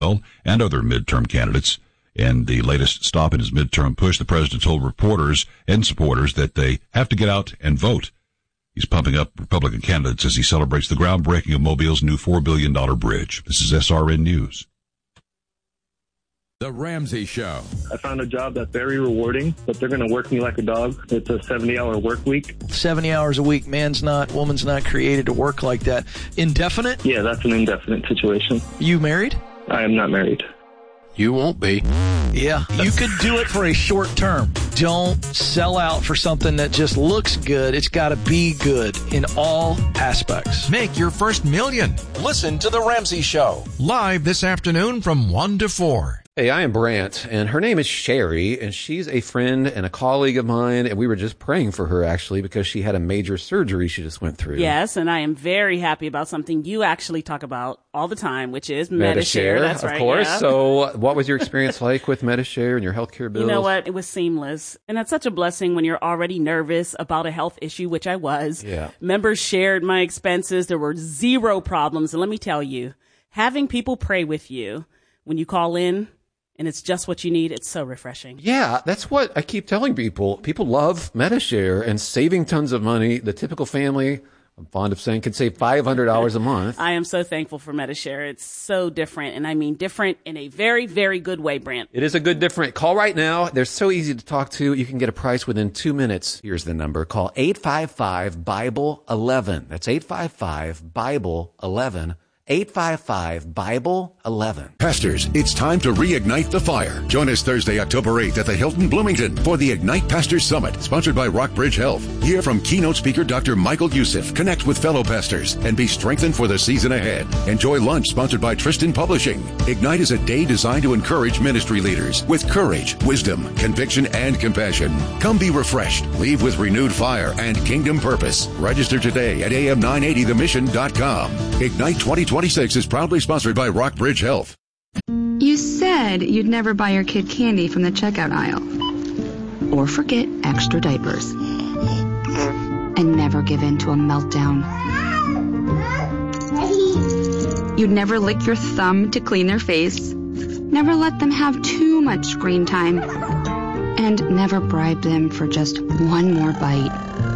and other midterm candidates. And the latest stop in his midterm push, the president told reporters and supporters that they have to get out and vote. He's pumping up Republican candidates as he celebrates the groundbreaking of Mobile's new $4 billion bridge. This is SRN News. The Ramsey Show. I found a job that's very rewarding, but they're going to work me like a dog. It's a 70-hour work week. 70 hours a week. Woman's not created to work like that. Indefinite? Yeah, that's an indefinite situation. You married? I am not married. You won't be. Yeah, you could do it for a short term. Don't sell out for something that just looks good. It's got to be good in all aspects. Make your first million. Listen to The Ramsey Show. Live this afternoon from 1 to 4. Hey, I am Brant, and her name is Sherry, and she's a friend and a colleague of mine, and we were just praying for her, actually, because she had a major surgery she just went through. Yes, and I am very happy about something you actually talk about all the time, which is Medi-Share. That's right, of course. Yeah. So what was your experience like with Medi-Share and your healthcare bills? You know what? It was seamless. And that's such a blessing when you're already nervous about a health issue, which I was. Yeah. Members shared my expenses. There were zero problems. And let me tell you, having people pray with you when you call in, and it's just what you need, it's so refreshing. Yeah, that's what I keep telling people. People love Medi-Share and saving tons of money. The typical family, I'm fond of saying, can save $500 a month. I am so thankful for Medi-Share. It's so different, and I mean different in a very, very good way, Brant. It is a good different. Call right now. They're so easy to talk to. You can get a price within 2 minutes. Here's the number. Call 855-BIBLE-11. That's 855-BIBLE-11. 855-BIBLE-11. Pastors, it's time to reignite the fire. Join us Thursday, October 8th at the Hilton Bloomington for the Ignite Pastors Summit, sponsored by Rockbridge Health. Hear from keynote speaker Dr. Michael Youssef. Connect with fellow pastors and be strengthened for the season ahead. Enjoy lunch sponsored by Tristan Publishing. Ignite is a day designed to encourage ministry leaders with courage, wisdom, conviction, and compassion. Come be refreshed. Leave with renewed fire and kingdom purpose. Register today at am980themission.com. Ignite 2026 is proudly sponsored by Rockbridge Health. You said you'd never buy your kid candy from the checkout aisle. Or forget extra diapers. And never give in to a meltdown. You'd never lick your thumb to clean their face. Never let them have too much screen time. And never bribe them for just one more bite.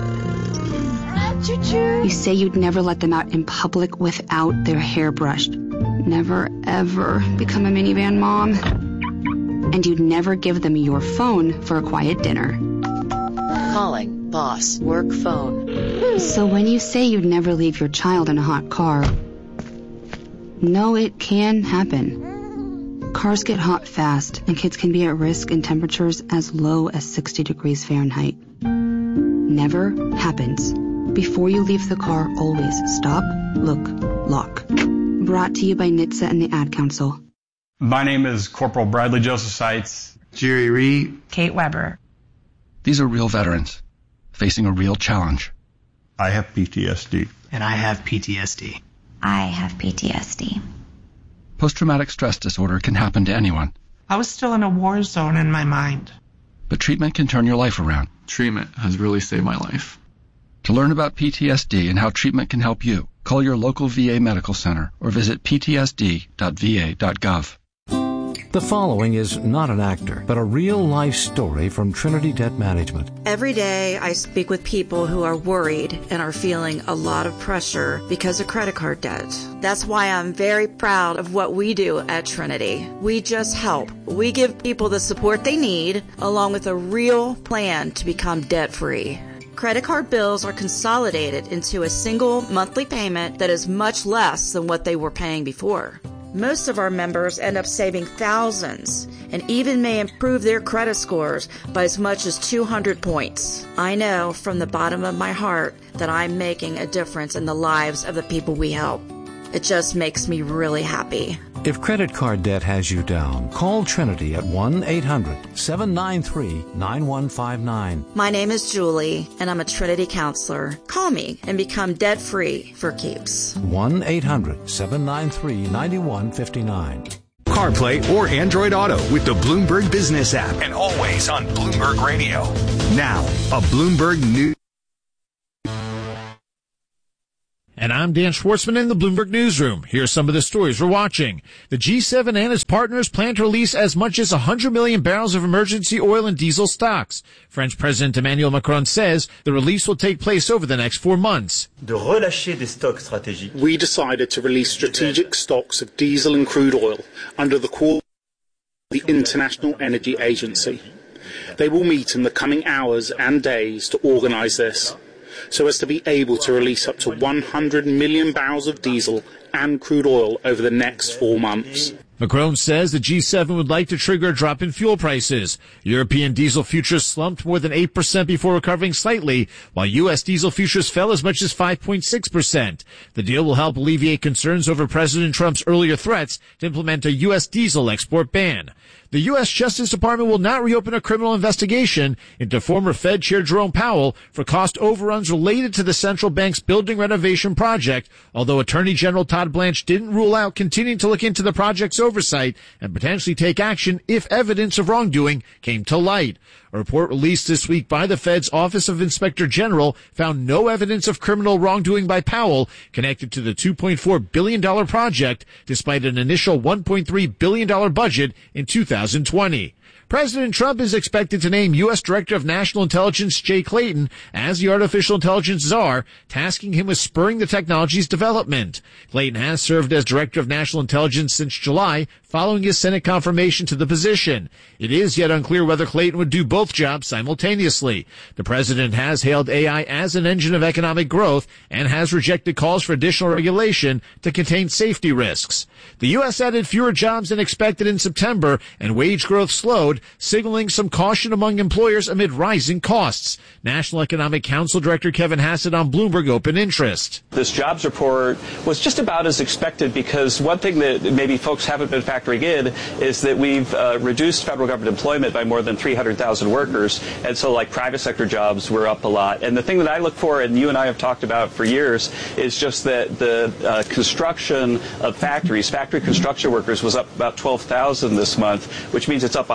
You say you'd never let them out in public without their hair brushed. Never, ever become a minivan mom. And you'd never give them your phone for a quiet dinner. Calling, boss, work phone. So when you say you'd never leave your child in a hot car, no, it can happen. Cars get hot fast, and kids can be at risk in temperatures as low as 60 degrees Fahrenheit. Never happens. Before you leave the car, always stop, look, lock. Brought to you by NHTSA and the Ad Council. My name is Corporal Bradley Joseph Seitz. Jerry Reed. Kate Weber. These are real veterans facing a real challenge. I have PTSD. And I have PTSD. I have PTSD. Post-traumatic stress disorder can happen to anyone. I was still in a war zone in my mind. But treatment can turn your life around. Treatment has really saved my life. To learn about PTSD and how treatment can help you, call your local VA medical center or visit ptsd.va.gov. The following is not an actor, but a real-life story from Trinity Debt Management. Every day I speak with people who are worried and are feeling a lot of pressure because of credit card debt. That's why I'm very proud of what we do at Trinity. We just help. We give people the support they need, along with a real plan to become debt-free. Credit card bills are consolidated into a single monthly payment that is much less than what they were paying before. Most of our members end up saving thousands and even may improve their credit scores by as much as 200 points. I know from the bottom of my heart that I'm making a difference in the lives of the people we help. It just makes me really happy. If credit card debt has you down, call Trinity at 1-800-793-9159. My name is Julie, and I'm a Trinity counselor. Call me and become debt-free for keeps. 1-800-793-9159. CarPlay or Android Auto with the Bloomberg Business app. And always on Bloomberg Radio. Now, a Bloomberg News. And I'm Dan Schwartzman in the Bloomberg Newsroom. Here's some of the stories we're watching. The G7 and its partners plan to release as much as 100 million barrels of emergency oil and diesel stocks. French President Emmanuel Macron says the release will take place over the next 4 months. We decided to release strategic stocks of diesel and crude oil under the call of the International Energy Agency. They will meet in the coming hours and days to organize this, so as to be able to release up to 100 million barrels of diesel and crude oil over the next 4 months. Macron says the G7 would like to trigger a drop in fuel prices. European diesel futures slumped more than 8% before recovering slightly, while U.S. diesel futures fell as much as 5.6%. The deal will help alleviate concerns over President Trump's earlier threats to implement a U.S. diesel export ban. The U.S. Justice Department will not reopen a criminal investigation into former Fed Chair Jerome Powell for cost overruns related to the central bank's building renovation project, although Attorney General Todd Blanche didn't rule out continuing to look into the project's oversight and potentially take action if evidence of wrongdoing came to light. A report released this week by the Fed's Office of Inspector General found no evidence of criminal wrongdoing by Powell connected to the $2.4 billion project, despite an initial $1.3 billion budget in 2020. President Trump is expected to name U.S. Director of National Intelligence Jay Clayton as the artificial intelligence czar, tasking him with spurring the technology's development. Clayton has served as Director of National Intelligence since July, following his Senate confirmation to the position. It is yet unclear whether Clayton would do both jobs simultaneously. The president has hailed AI as an engine of economic growth and has rejected calls for additional regulation to contain safety risks. The U.S. added fewer jobs than expected in September, and wage growth slowed, signaling some caution among employers amid rising costs. National Economic Council Director Kevin Hassett on Bloomberg Open Interest. This jobs report was just about as expected, because one thing that maybe folks haven't been factoring in is that we've reduced federal government employment by more than 300,000 workers, and so like private sector jobs were up a lot. And the thing that I look for, and you and I have talked about for years, is just that the construction of factory construction workers was up about 12,000 this month, which means it's up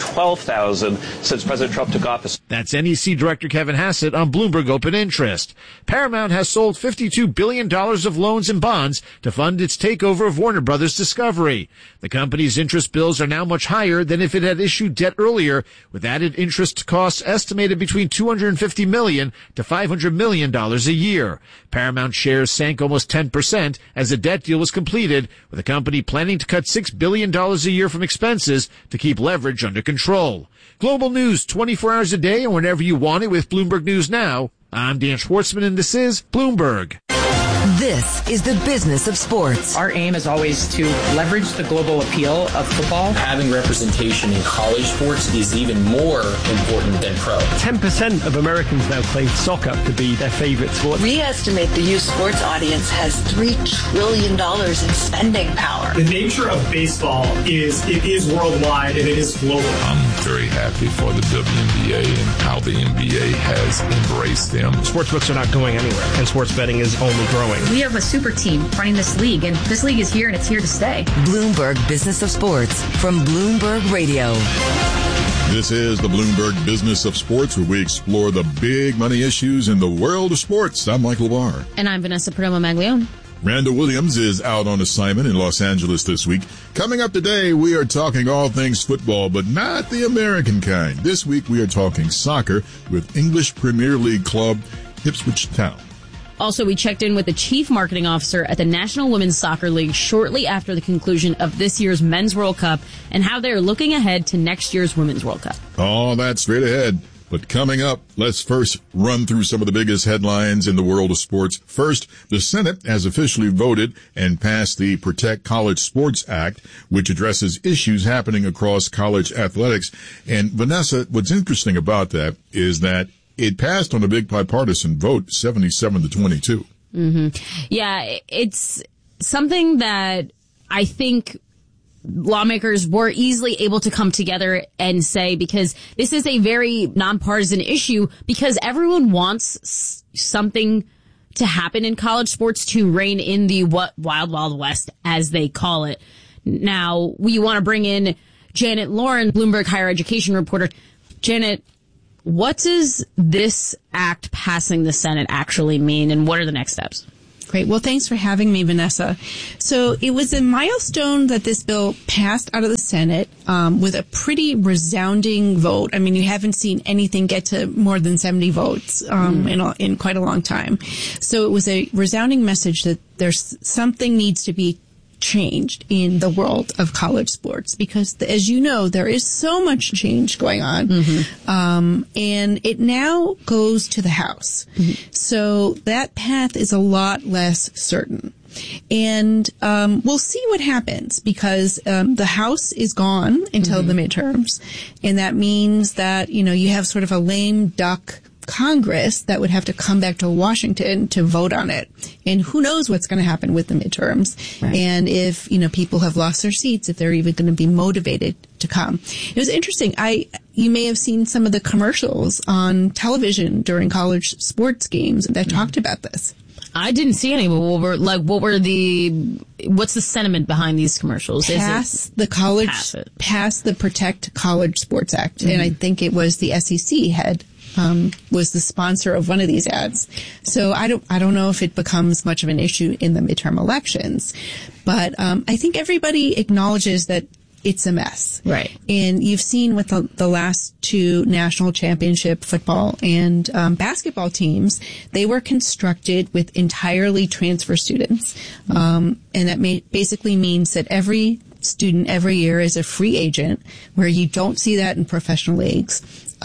112,000 since President Trump took office. That's NEC Director Kevin Hassett on Bloomberg Open Interest. Paramount has sold $52 billion of loans and bonds to fund its takeover of Warner Brothers Discovery. The company's interest bills are now much higher than if it had issued debt earlier, with added interest costs estimated between $250 million to $500 million a year. Paramount shares sank almost 10% as the debt deal was completed, with the company planning to cut $6 billion a year from expenses to keep leverage under control. Global news 24 hours a day and whenever you want it with Bloomberg News Now. I'm Dan Schwartzman, and this is Bloomberg. This is the business of sports. Our aim is always to leverage the global appeal of football. Having representation in college sports is even more important than pro. 10% of Americans now claim soccer to be their favorite sport. We estimate the youth sports audience has $3 trillion in spending power. The nature of baseball is it is worldwide and it is global. I'm very happy for the WNBA and how the NBA has embraced them. Sportsbooks are not going anywhere, and sports betting is only growing. We have a super team running this league, and this league is here, and it's here to stay. Bloomberg Business of Sports from Bloomberg Radio. This is the Bloomberg Business of Sports, where we explore the big money issues in the world of sports. I'm Michael Barr. And I'm Vanessa Perdomo-Maglione. Randall Williams is out on assignment in Los Angeles this week. Coming up today, we are talking all things football, but not the American kind. This week, we are talking soccer with English Premier League club Ipswich Town. Also, we checked in with the chief marketing officer at the National Women's Soccer League shortly after the conclusion of this year's Men's World Cup and how they're looking ahead to next year's Women's World Cup. All that straight ahead. But coming up, let's first run through some of the biggest headlines in the world of sports. First, the Senate has officially voted and passed the Protect College Sports Act, which addresses issues happening across college athletics. And Vanessa, what's interesting about that is that it passed on a big bipartisan vote, 77-22. Mm-hmm. Yeah, it's something that I think lawmakers were easily able to come together and say, because this is a very nonpartisan issue, because everyone wants something to happen in college sports to reign in the wild, wild west, as they call it. Now, we want to bring in Janet Lauren, Bloomberg higher education reporter. Janet, what does this act passing the Senate actually mean, and what are the next steps? Great. Well, thanks for having me, Vanessa. So it was a milestone that this bill passed out of the Senate with a pretty resounding vote. I mean, you haven't seen anything get to more than 70 votes in quite a long time. So it was a resounding message that there's something needs to be changed in the world of college sports because, as you know, there is so much change going on. And it now goes to the House. So that path is a lot less certain. And we'll see what happens because the House is gone until the midterms. And that means that, you have sort of a lame duck Congress that would have to come back to Washington to vote on it. And who knows what's going to happen with the midterms. Right. And if, people have lost their seats, if they're even going to be motivated to come. It was interesting. You may have seen some of the commercials on television during college sports games that talked about this. I didn't see any. What's the sentiment behind these commercials? Pass the Protect College Sports Act. And I think it was the SEC was the sponsor of one of these ads. So I don't know if it becomes much of an issue in the midterm elections, but I think everybody acknowledges that it's a mess. Right. And you've seen with the last two national championship football and basketball teams, they were constructed with entirely transfer students. And that basically means that every student every year is a free agent, where you don't see that in professional leagues.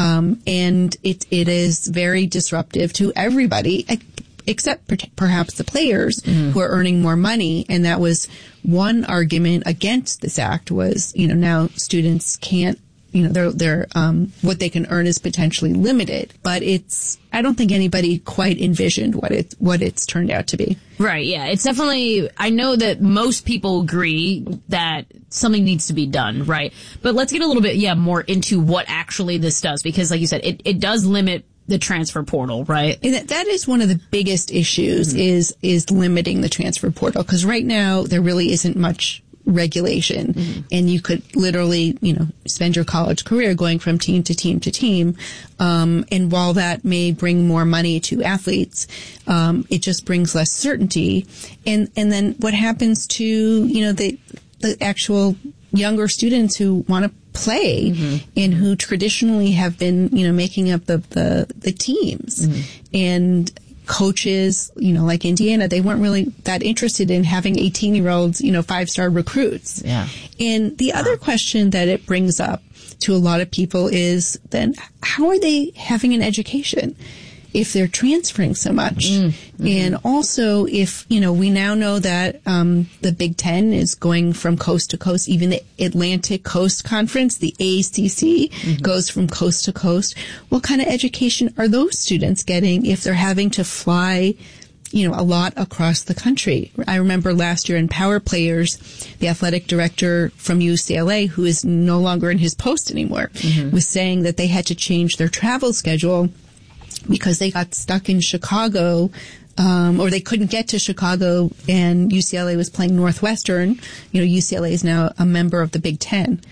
And it is very disruptive to everybody, except perhaps the players who are earning more money. And that was one argument against this act was, now students can't, their what they can earn is potentially limited. But I don't think anybody quite envisioned what it's turned out to be. Right, yeah. It's definitely, I know that most people agree that something needs to be done, right? But let's get a little bit, more into what actually this does, because like you said, it does limit the transfer portal, right? And that is one of the biggest issues is limiting the transfer portal, because right now there really isn't much regulation, and you could literally, spend your college career going from team to team to team. And while that may bring more money to athletes, it just brings less certainty. And then what happens to, the actual younger students who want to play and who traditionally have been, making up the teams and coaches, like Indiana, they weren't really that interested in having 18-year-olds, 5-star recruits. Yeah. And the other question that it brings up to a lot of people is then how are they having an education if they're transferring so much? And also if, we now know that the Big Ten is going from coast to coast, even the Atlantic Coast Conference, the ACC, goes from coast to coast. What kind of education are those students getting if they're having to fly, a lot across the country? I remember last year in Power Players, the athletic director from UCLA, who is no longer in his post anymore, was saying that they had to change their travel schedule because they got stuck in Chicago, or they couldn't get to Chicago, and UCLA was playing Northwestern. UCLA is now a member of the Big Ten.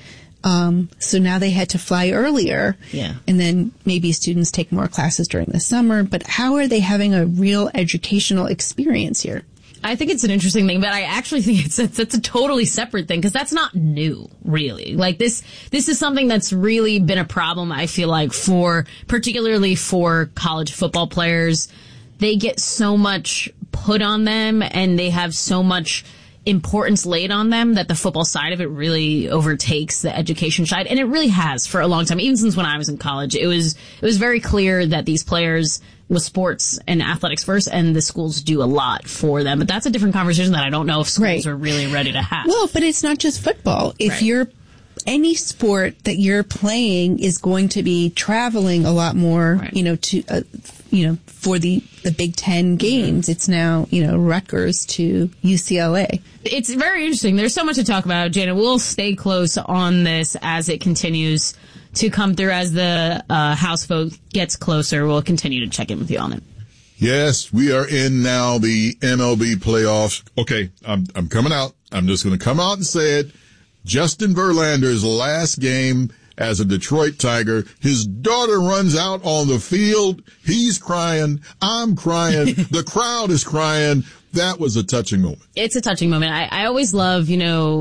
So now they had to fly earlier. Yeah. And then maybe students take more classes during the summer. But how are they having a real educational experience here? I think it's an interesting thing, but I actually think it's a totally separate thing, because that's not new, really. Like this is something that's really been a problem, I feel like, particularly for college football players. They get so much put on them, and they have so much importance laid on them that the football side of it really overtakes the education side. And it really has for a long time. Even since when I was in college, it was very clear that these players was sports and athletics first, and the schools do a lot for them. But that's a different conversation that I don't know if schools are really ready to have. Well, but it's not just football. If any sport that you're playing is going to be traveling a lot more, for the Big Ten games. It's now, Rutgers to UCLA. It's very interesting. There's so much to talk about, Janet. We'll stay close on this as it continues to come through. As the House vote gets closer, we'll continue to check in with you on it. Yes, we are in now the MLB playoffs. Okay, I'm coming out. I'm just going to come out and say it. Justin Verlander's last game as a Detroit Tiger. His daughter runs out on the field. He's crying. I'm crying. The crowd is crying. That was a touching moment. It's a touching moment. I always love,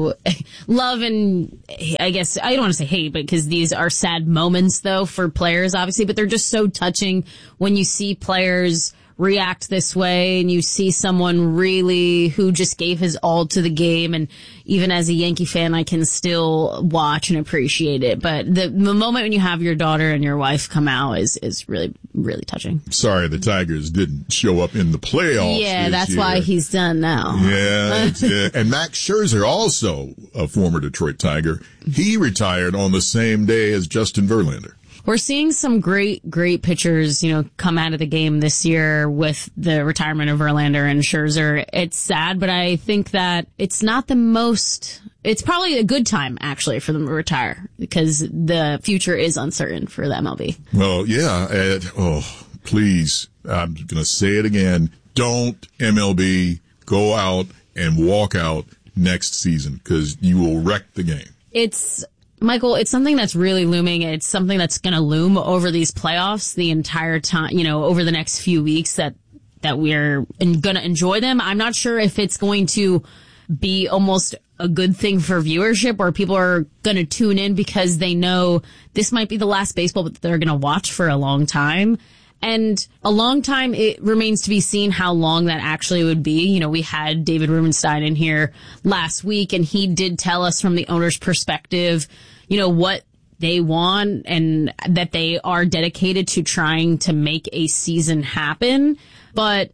love and I guess I don't want to say hate, but because these are sad moments though for players, obviously, but they're just so touching when you see players react this way and you see someone really who just gave his all to the game. And even as a Yankee fan, I can still watch and appreciate it. But the moment when you have your daughter and your wife come out is really, really touching. Sorry, the Tigers didn't show up in the playoffs. Yeah, that's why he's done now. Yeah. And Max Scherzer, also a former Detroit Tiger, he retired on the same day as Justin Verlander. We're seeing some great pitchers, come out of the game this year with the retirement of Verlander and Scherzer. It's sad, but I think that it's not it's probably a good time, actually, for them to retire because the future is uncertain for the MLB. Well, yeah. Please, I'm going to say it again. Don't MLB go out and walk out next season because you will wreck the game. Michael, it's something that's really looming. It's something that's going to loom over these playoffs the entire time, over the next few weeks that we're going to enjoy them. I'm not sure if it's going to be almost a good thing for viewership or people are going to tune in because they know this might be the last baseball that they're going to watch for a long time. And a long time, it remains to be seen how long that actually would be. We had David Rubenstein in here last week, and he did tell us from the owner's perspective, what they want and that they are dedicated to trying to make a season happen. But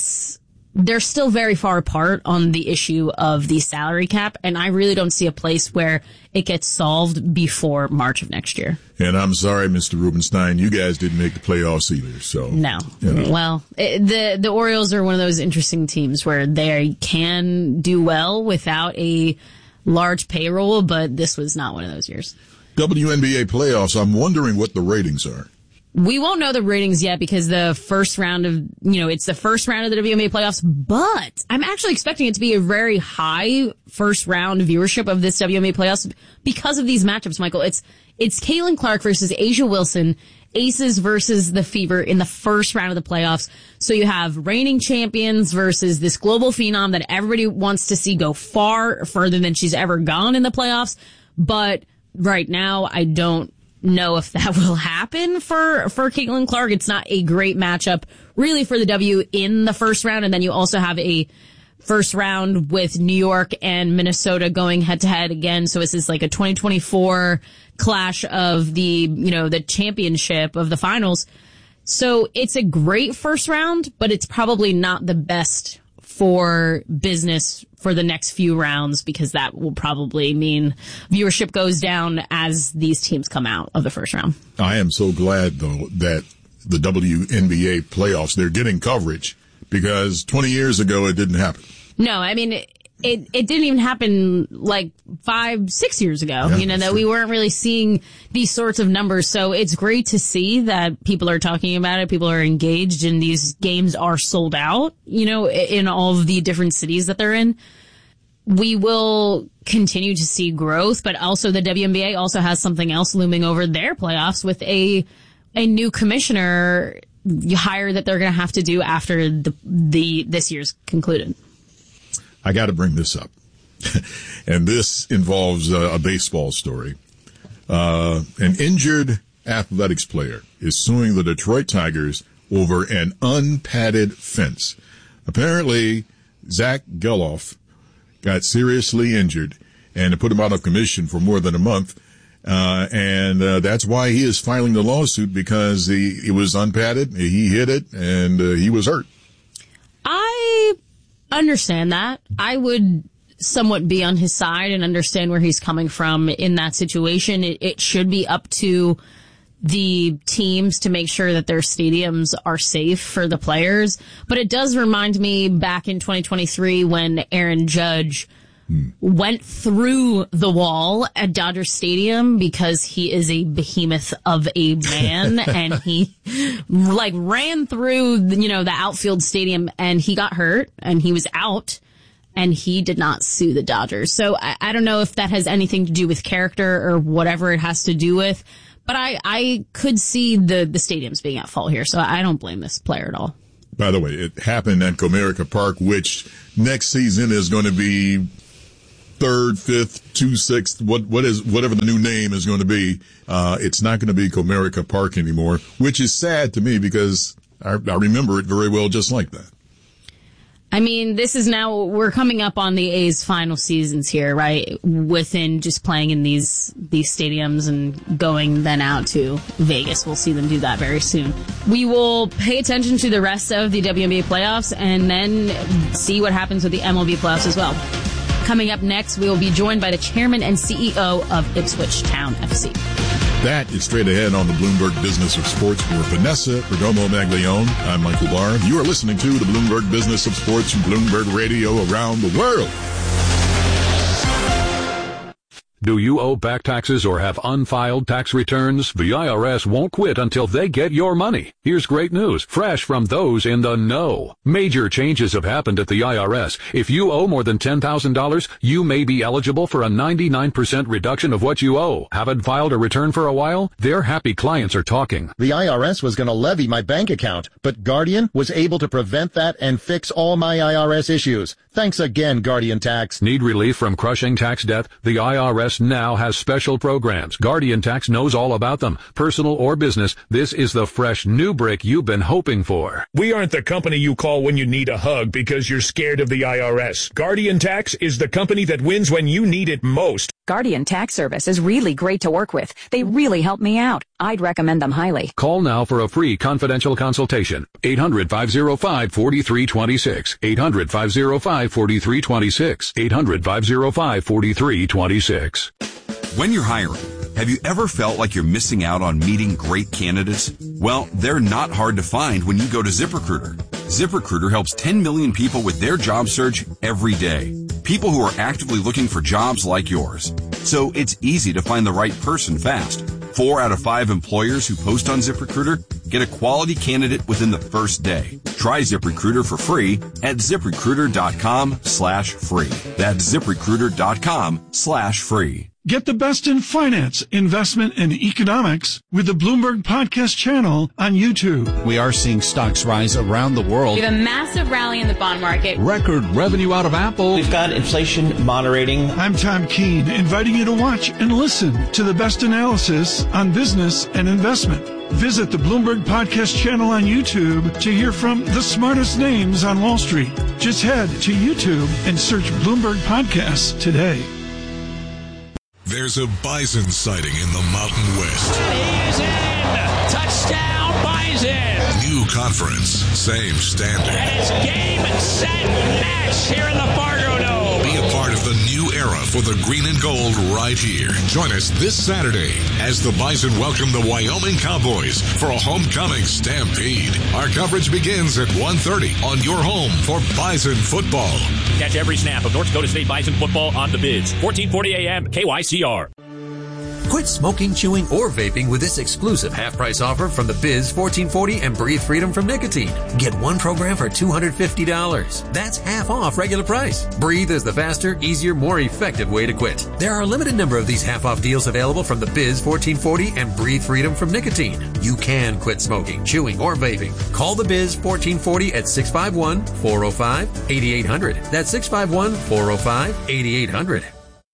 they're still very far apart on the issue of the salary cap, and I really don't see a place where it gets solved before March of next year. And I'm sorry, Mr. Rubenstein, you guys didn't make the playoffs either. So no. Well, the Orioles are one of those interesting teams where they can do well without a large payroll, but this was not one of those years. WNBA playoffs, I'm wondering what the ratings are. We won't know the ratings yet because the first round of, it's the first round of the WNBA playoffs, but I'm actually expecting it to be a very high first round viewership of this WNBA playoffs because of these matchups, Michael. It's Caitlin Clark versus Asia Wilson, Aces versus the Fever in the first round of the playoffs. So you have reigning champions versus this global phenom that everybody wants to see go further than she's ever gone in the playoffs. But right now, I don't know if that will happen for Caitlin Clark. It's not a great matchup really for the W in the first round. And then you also have a first round with New York and Minnesota going head to head again. So this is like a 2024 clash of the championship of the finals. So it's a great first round, but it's probably not the best for business for the next few rounds because that will probably mean viewership goes down as these teams come out of the first round. I am so glad, though, that the WNBA playoffs, they're getting coverage because 20 years ago it didn't happen. No, I mean, it didn't even happen like 5-6 years ago, that we weren't really seeing these sorts of numbers. So it's great to see that people are talking about it. People are engaged and these games are sold out, in all of the different cities that they're in. We will continue to see growth, but also the WNBA also has something else looming over their playoffs with a new commissioner hire that they're going to have to do after this year's concluded. I got to bring this up. And this involves a baseball story. An injured athletics player is suing the Detroit Tigers over an unpadded fence. Apparently, Zach Geloff got seriously injured and it put him out of commission for more than a month. And that's why he is filing the lawsuit because it was unpadded. He hit it and he was hurt. I understand that. I would somewhat be on his side and understand where he's coming from in that situation. It should be up to the teams to make sure that their stadiums are safe for the players. But it does remind me back in 2023 when Aaron Judge went through the wall at Dodger Stadium because he is a behemoth of a man and he ran through, the outfield stadium and he got hurt and he was out and he did not sue the Dodgers. So I don't know if that has anything to do with character or whatever it has to do with, but I could see the stadiums being at fault here. So I don't blame this player at all. By the way, it happened at Comerica Park, which next season is going to be 3rd, 5th, 2/6, whatever the new name is going to be. It's not going to be Comerica Park anymore, which is sad to me because I remember it very well just like that. I mean, we're coming up on the A's final seasons here, right? Within just playing in these stadiums and going then out to Vegas. We'll see them do that very soon. We will pay attention to the rest of the WNBA playoffs and then see what happens with the MLB playoffs as well. Coming up next, we will be joined by the chairman and CEO of Ipswich Town FC. That is straight ahead on the Bloomberg Business of Sports for Vanessa Perdomo-Maglione. I'm Michael Barr. You are listening to the Bloomberg Business of Sports from Bloomberg Radio around the world. Do you owe back taxes or have unfiled tax returns? The IRS won't quit until they get your money. Here's great news, fresh from those in the know. Major changes have happened at the IRS. If you owe more than $10,000, you may be eligible for a 99% reduction of what you owe. Haven't filed a return for a while? Their happy clients are talking. The IRS was going to levy my bank account, but Guardian was able to prevent that and fix all my IRS issues. Thanks again, Guardian Tax. Need relief from crushing tax debt? The IRS now has special programs. Guardian Tax knows all about them. Personal or business, this is the fresh new brick you've been hoping for. We aren't the company you call when you need a hug because you're scared of the IRS. Guardian Tax is the company that wins when you need it most. Guardian Tax Service is really great to work with. They really help me out. I'd recommend them highly. Call now for a free confidential consultation. 800-505-4326. 800-505-4326. 800-505-4326. When you're hiring, have you ever felt like you're missing out on meeting great candidates? Well, they're not hard to find when you go to ZipRecruiter. ZipRecruiter helps 10 million people with their job search every day. People who are actively looking for jobs like yours. So it's easy to find the right person fast. 4 out of 5 employers who post on ZipRecruiter get a quality candidate within the first day. Try ZipRecruiter for free at ZipRecruiter.com/free. That's ZipRecruiter.com/free. Get the best in finance, investment, and economics with the Bloomberg Podcast channel on YouTube. We are seeing stocks rise around the world. We have a massive rally in the bond market. Record revenue out of Apple. We've got inflation moderating. I'm Tom Keene, inviting you to watch and listen to the best analysis on business and investment. Visit the Bloomberg Podcast channel on YouTube to hear from the smartest names on Wall Street. Just head to YouTube and search Bloomberg Podcasts today. There's a bison sighting in the Mountain West. He is in! Touchdown, Bison! New conference, same standard. And it's game, set, match here in the Fargo Dome. Be a part of the new era for the green and gold right here. Join us this Saturday as the Bison welcome the Wyoming Cowboys for a homecoming stampede. Our coverage begins at 1:30 on your home for Bison football. Catch every snap of North Dakota State Bison football on the Biz. 1440 AM, KYCR. Quit smoking, chewing, or vaping with this exclusive half-price offer from the Biz 1440 and Breathe Freedom from Nicotine. Get one program for $250. That's half off regular price. Breathe is the faster, easier, more effective way to quit. There are a limited number of these half-off deals available from the Biz 1440 and Breathe Freedom from Nicotine. You can quit smoking, chewing, or vaping. Call the Biz 1440 at 651-405-8800. That's 651-405-8800.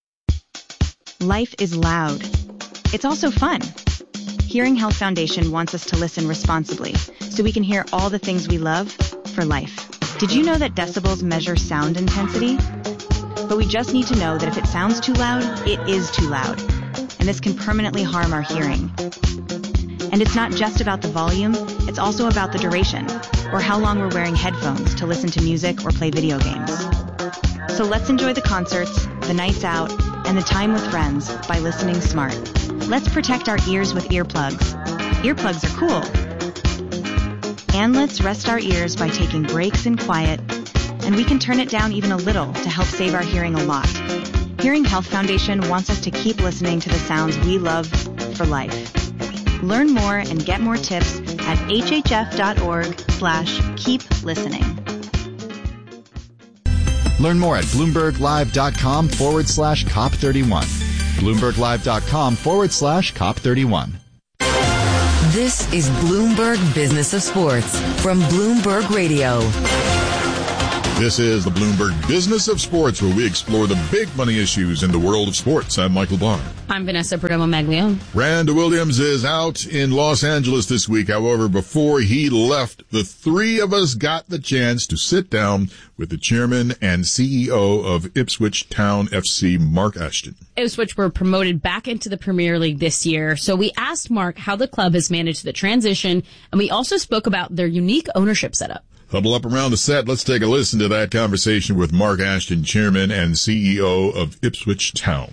Life is loud. It's also fun. Hearing Health Foundation wants us to listen responsibly so we can hear all the things we love for life. Did you know that decibels measure sound intensity? But we just need to know that if it sounds too loud, it is too loud. And this can permanently harm our hearing. And it's not just about the volume, it's also about the duration, or how long we're wearing headphones to listen to music or play video games. So let's enjoy the concerts, the nights out, and the time with friends by listening smart. Let's protect our ears with earplugs. Earplugs are cool. And let's rest our ears by taking breaks in quiet, and we can turn it down even a little to help save our hearing a lot. Hearing Health Foundation wants us to keep listening to the sounds we love for life. Learn more and get more tips at hhf.org/keep listening. Learn more at BloombergLive.com/COP31. BloombergLive.com/COP31. This is Bloomberg Business of Sports from Bloomberg Radio. This is the Bloomberg Business of Sports, where we explore the big money issues in the world of sports. I'm Michael Barr. I'm Vanessa Perdomo-Maglione. Randy Williams is out in Los Angeles this week. However, before he left, the three of us got the chance to sit down with the chairman and CEO of Ipswich Town FC, Mark Ashton. Ipswich were promoted back into the Premier League this year, so we asked Mark how the club has managed the transition, and we also spoke about their unique ownership setup. Huddle up around the set. Let's take a listen to that conversation with Mark Ashton, chairman and CEO of Ipswich Town.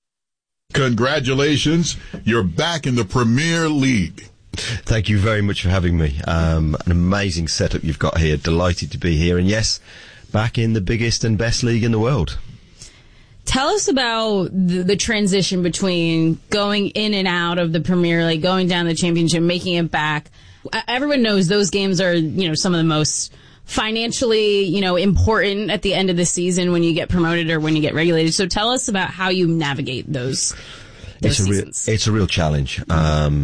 Congratulations. You're back in the Premier League. Thank you very much for having me. An amazing setup you've got here. Delighted to be here. And yes, back in the biggest and best league in the world. Tell us about the transition between going in and out of the Premier League, going down the Championship, making it back. Everyone knows those games are, some of the most financially, important at the end of the season when you get promoted or when you get regulated. So tell us about how you navigate those seasons. It's a real challenge. The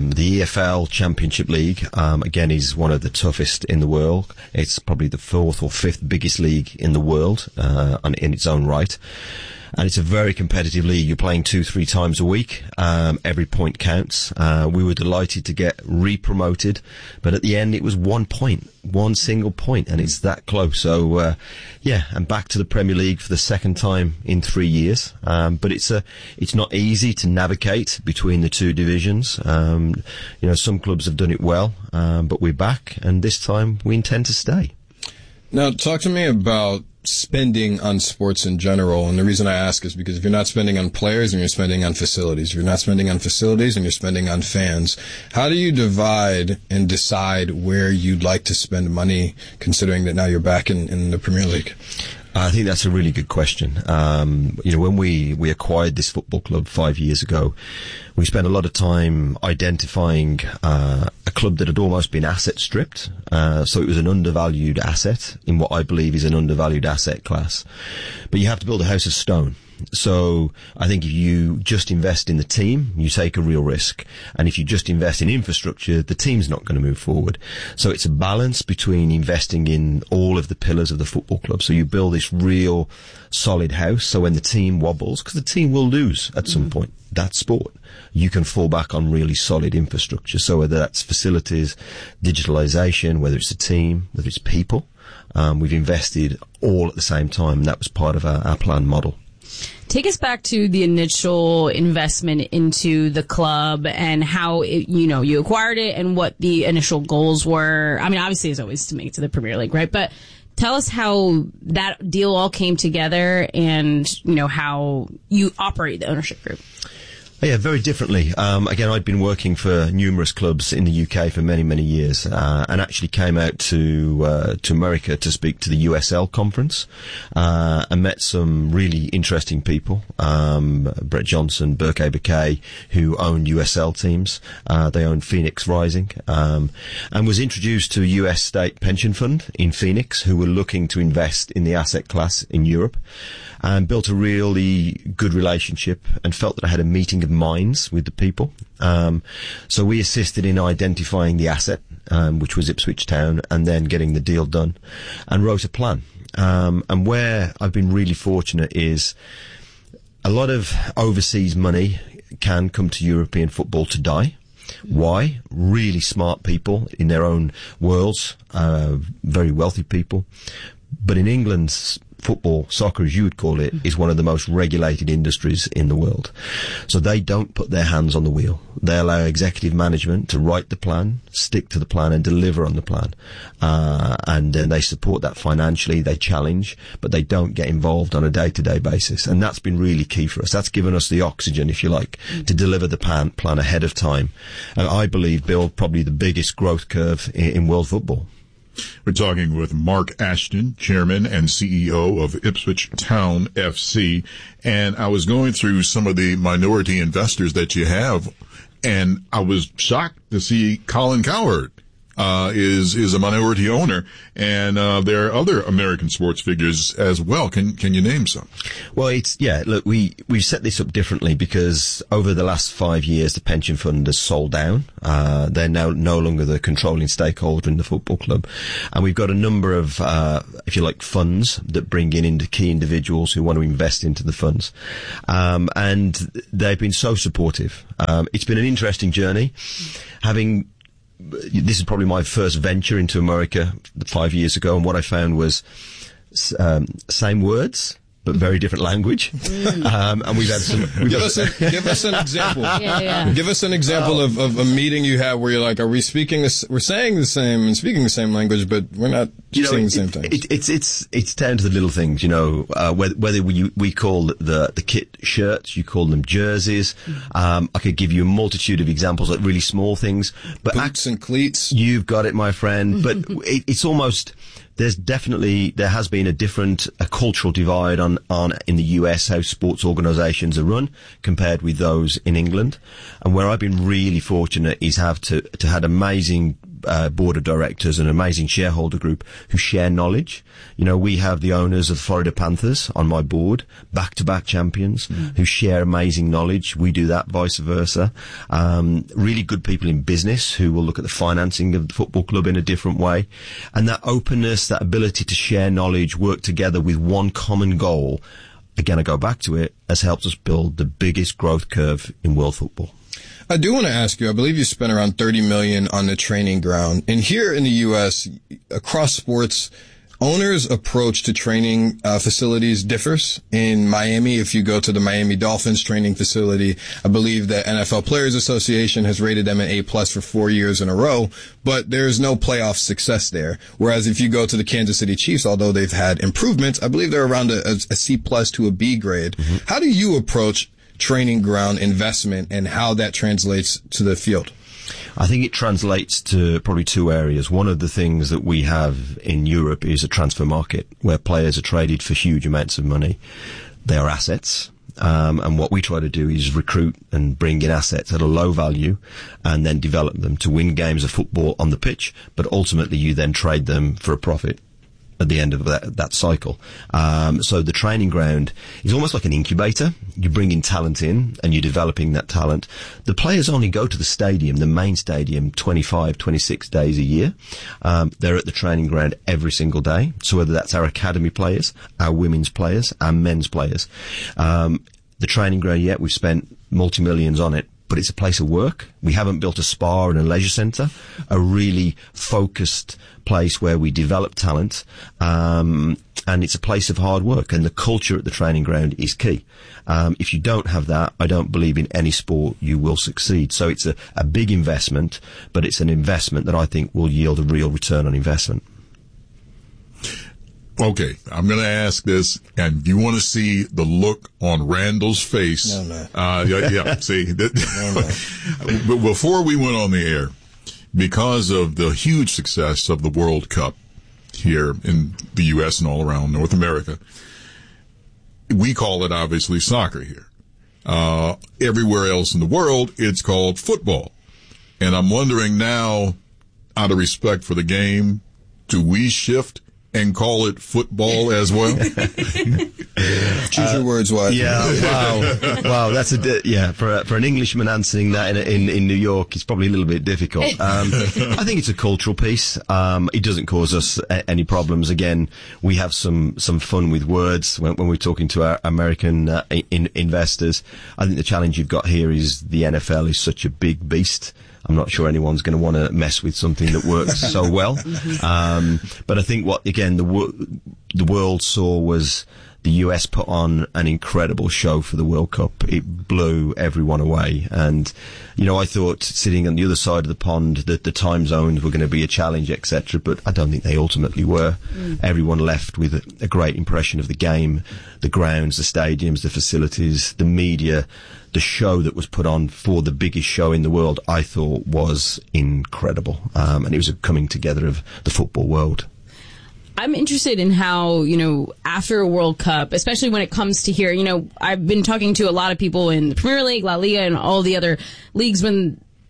EFL Championship League, again, is one of the toughest in the world. It's probably the fourth or fifth biggest league in the world, in its own right. And it's a very competitive league. You're playing 2-3 times a week. Every point counts. We were delighted to get re-promoted, but at the end it was 1 point, one single point, and it's that close. So, I'm back to the Premier League for the second time in 3 years. But it's not easy to navigate between the two divisions. Some clubs have done it well, but we're back, and this time we intend to stay. Now, talk to me about spending on sports in general. And the reason I ask is because if you're not spending on players, and you're spending on facilities. If you're not spending on facilities, and you're spending on fans. How do you divide and decide where you'd like to spend money, considering that now you're back in the Premier League? I think that's a really good question. When we acquired this football club 5 years ago, we spent a lot of time identifying a club that had almost been asset stripped. So it was an undervalued asset in what I believe is an undervalued asset class. But you have to build a house of stone. So I think if you just invest in the team, you take a real risk. And if you just invest in infrastructure, the team's not going to move forward. So it's a balance between investing in all of the pillars of the football club. So you build this real solid house. So when the team wobbles, because the team will lose at some point, that's sport, you can fall back on really solid infrastructure. So whether that's facilities, digitalization, whether it's a team, whether it's people, we've invested all at the same time. And that was part of our plan model. Take us back to the initial investment into the club and how you acquired it and what the initial goals were. I mean, obviously, it's always to make it to the Premier League, right? But tell us how that deal all came together and, how you operate the ownership group. Yeah, very differently. Again, I'd been working for numerous clubs in the UK for many, many years, and actually came out to America to speak to the USL conference, and met some really interesting people. Brett Johnson, Burke Bakay, who owned USL teams. They owned Phoenix Rising, and was introduced to a US state pension fund in Phoenix who were looking to invest in the asset class in Europe. And built a really good relationship and felt that I had a meeting of minds with the people. So we assisted in identifying the asset, which was Ipswich Town, and then getting the deal done and wrote a plan. And where I've been really fortunate is a lot of overseas money can come to European football to die. Why? Really smart people in their own worlds, very wealthy people. But in England's football, soccer as you would call it, is one of the most regulated industries in the world. So they don't put their hands on the wheel. They allow executive management to write the plan, stick to the plan and deliver on the plan. And they support that financially, they challenge, but they don't get involved on a day-to-day basis. And that's been really key for us. That's given us the oxygen, if you like, to deliver the plan ahead of time. And I believe build probably the biggest growth curve in world football. We're talking with Mark Ashton, chairman and CEO of Ipswich Town FC. And I was going through some of the minority investors that you have, and I was shocked to see Colin Cowherd is a minority owner, and there are other American sports figures as well. Can you name some? Well, look, we've set this up differently because over the last 5 years, the pension fund has sold down. They're now no longer the controlling stakeholder in the football club. And we've got a number of, if you like, funds that bring in key individuals who want to invest into the funds. And they've been so supportive. It's been an interesting journey. This is probably my first venture into America 5 years ago, and what I found was same words, but very different language. And we've had some. Give us an example. Yeah. Give us an example of a meeting you had where you're like, are we speaking this? We're saying the same and speaking the same language, but we're not saying the same things. It's down to the little things, whether we call the kit shirts, you call them jerseys. I could give you a multitude of examples, like really small things, but boots and cleats. You've got it, my friend. But it's almost. There has been a cultural divide on in the US how sports organisations are run compared with those in England. And where I've been really fortunate is to had amazing board of directors and an amazing shareholder group who share knowledge. We have the owners of the Florida Panthers on my board, back-to-back champions, who share amazing knowledge. We do that, vice versa. Really good people in business who will look at the financing of the football club in a different way. And that openness, that ability to share knowledge, work together with one common goal, again, I go back to it, has helped us build the biggest growth curve in world football. I do want to ask you, I believe you spent around $30 million on the training ground. And here in the U.S., across sports, owners' approach to training facilities differs. In Miami, if you go to the Miami Dolphins training facility, I believe the NFL Players Association has rated them an A+ for 4 years in a row, but there's no playoff success there. Whereas if you go to the Kansas City Chiefs, although they've had improvements, I believe they're around a C+ to a B grade. Mm-hmm. How do you approach training ground investment and how that translates to the field? I think it translates to probably two areas. One of the things that we have in Europe is a transfer market where players are traded for huge amounts of money. They are assets. And what we try to do is recruit and bring in assets at a low value and then develop them to win games of football on the pitch, but ultimately you then trade them for a profit at the end of that cycle. So the training ground is almost like an incubator. You bring in talent in and you're developing that talent. The players only go to the stadium, the main stadium, 25, 26 days a year. They're at the training ground every single day. So whether that's our academy players, our women's players, our men's players. The training ground yet, we've spent multi-millions on it, but it's a place of work. We haven't built a spa and a leisure centre, a really focused place where we develop talent, and it's a place of hard work, and the culture at the training ground is key. If you don't have that, I don't believe in any sport you will succeed. So it's a big investment, but it's an investment that I think will yield a real return on investment. Okay, I'm going to ask this, and you want to see the look on Randall's face. No. See, but before we went on the air, because of the huge success of the World Cup here in the U.S. and all around North America, we call it obviously soccer here. Everywhere else in the world, it's called football. And I'm wondering now, out of respect for the game, do we shift and call it football as well? Choose your words, Wyatt. Yeah, wow. That's for an Englishman answering that in New York, it's probably a little bit difficult. I think it's a cultural piece. It doesn't cause us any problems. Again, we have some fun with words when we're talking to our American investors. I think the challenge you've got here is the NFL is such a big beast. I'm not sure anyone's going to want to mess with something that works so well. But I think what, again, the world saw was the US put on an incredible show for the World Cup. It blew everyone away. And, I thought sitting on the other side of the pond that the time zones were going to be a challenge, etc. But I don't think they ultimately were. Everyone left with a great impression of the game, the grounds, the stadiums, the facilities, the media. The show that was put on for the biggest show in the world, I thought, was incredible. And it was a coming together of the football world. I'm interested in how, after a World Cup, especially when it comes to here, I've been talking to a lot of people in the Premier League, La Liga, and all the other leagues when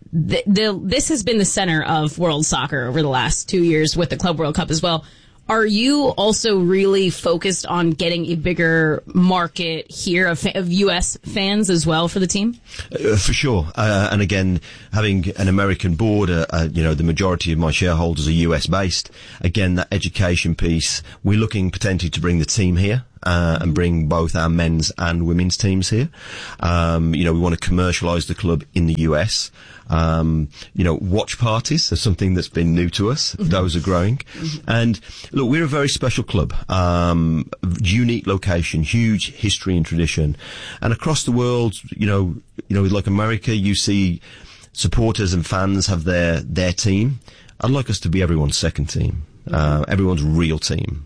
this has been the center of world soccer over the last 2 years with the Club World Cup as well. Are you also really focused on getting a bigger market here of U.S. fans as well for the team? For sure. And again, having an American board, the majority of my shareholders are US based. Again, that education piece, we're looking potentially to bring the team here. And bring both our men's and women's teams here. We want to commercialise the club in the US. Watch parties are something that's been new to us. Mm-hmm. Those are growing. Mm-hmm. And look, we're a very special club. Unique location, huge history and tradition. And across the world, like America, you see supporters and fans have their team. I'd like us to be everyone's second team. Everyone's real team.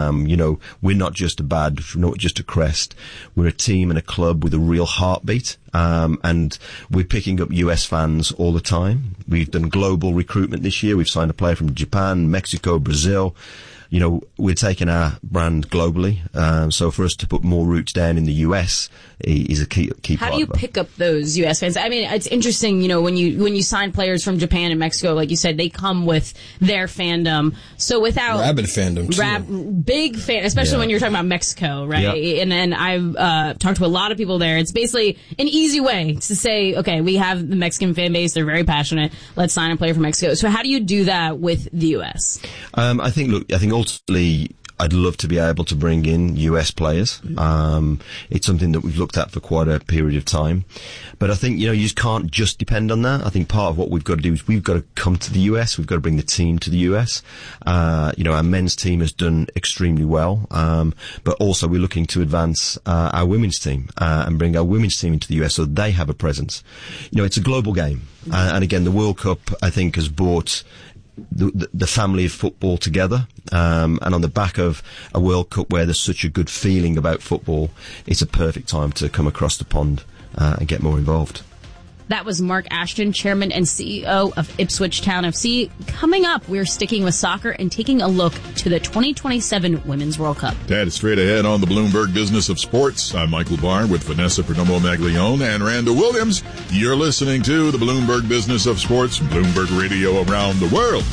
We're not just we're not just a crest. We're a team and a club with a real heartbeat. And we're picking up US fans all the time. We've done global recruitment this year. We've signed a player from Japan, Mexico, Brazil. We're taking our brand globally. So for us to put more roots down in the US is a key part. How do you pick up those US fans? I mean, it's interesting, when you sign players from Japan and Mexico, like you said, they come with their fandom. So without rabid fandom too. Big fan, especially when you're talking about Mexico, right? Yep. And I've talked to a lot of people there. It's basically an easy way to say, okay, we have the Mexican fan base, they're very passionate. Let's sign a player from Mexico. So how do you do that with the US? I think ultimately, I'd love to be able to bring in US players. It's something that we've looked at for quite a period of time. But I think, you just can't just depend on that. I think part of what we've got to do is we've got to come to the US. We've got to bring the team to the US. Our men's team has done extremely well. But also we're looking to advance our women's team and bring our women's team into the US so they have a presence. It's a global game. And again, the World Cup, I think, has brought the family of football together, and on the back of a World Cup where there's such a good feeling about football, it's a perfect time to come across the pond and get more involved. That was Mark Ashton, Chairman and CEO of Ipswich Town FC. Coming up, we're sticking with soccer and taking a look to the 2027 Women's World Cup. That is straight ahead on the Bloomberg Business of Sports. I'm Michael Barr with Vanessa Perdomo-Maglione and Randall Williams. You're listening to the Bloomberg Business of Sports, Bloomberg Radio around the world.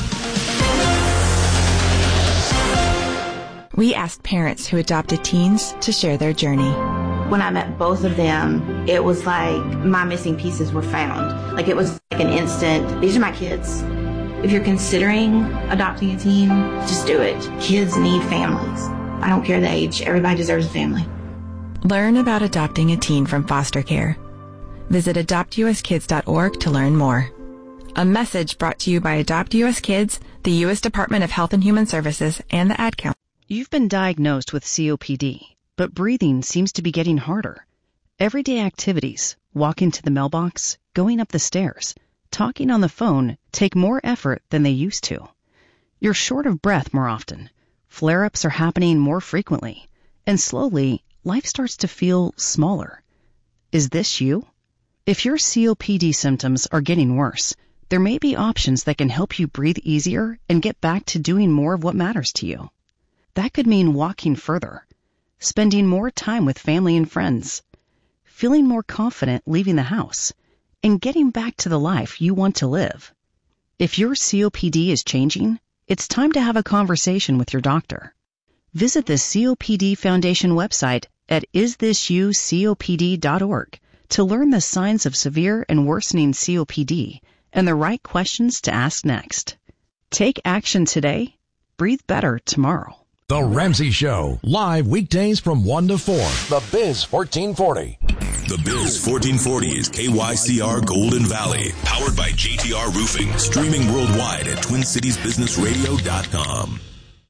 We asked parents who adopted teens to share their journey. When I met both of them, it was like my missing pieces were found. Like it was like an instant, these are my kids. If you're considering adopting a teen, just do it. Kids need families. I don't care the age. Everybody deserves a family. Learn about adopting a teen from foster care. Visit adoptuskids.org to learn more. A message brought to you by Adopt US Kids, the U.S. Department of Health and Human Services, and the Ad Council. You've been diagnosed with COPD, but breathing seems to be getting harder. Everyday activities, walking to the mailbox, going up the stairs, talking on the phone take more effort than they used to. You're short of breath more often. Flare-ups are happening more frequently. And slowly, life starts to feel smaller. Is this you? If your COPD symptoms are getting worse, there may be options that can help you breathe easier and get back to doing more of what matters to you. That could mean walking further, spending more time with family and friends, feeling more confident leaving the house, and getting back to the life you want to live. If your COPD is changing, it's time to have a conversation with your doctor. Visit the COPD Foundation website at isthisyoucopd.org to learn the signs of severe and worsening COPD and the right questions to ask next. Take action today. Breathe better tomorrow. The Ramsey Show, live weekdays from 1 to 4. The Biz 1440. The Biz 1440 is KYCR Golden Valley, powered by JTR Roofing, streaming worldwide at TwinCitiesBusinessRadio.com.